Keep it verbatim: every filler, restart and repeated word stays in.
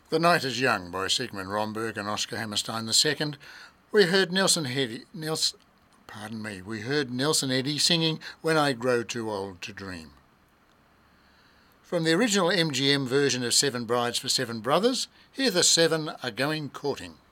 The Night is Young by Sigmund Romberg and Oscar Hammerstein the second. We heard Nelson Eddy, Nelson, pardon me, we heard Nelson Eddy singing When I Grow Too Old to Dream. From the original M G M version of Seven Brides for Seven Brothers, here the seven are going courting.